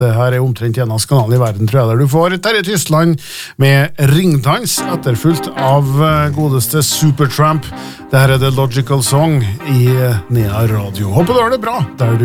Det her omtrent eneste kanalen i verden, tror jeg, der du får Terje Tysland med ringdans, etterfulgt av godeste Supertramp. Det her The Logical Song i Nea Radio. Håper du har det bra, der du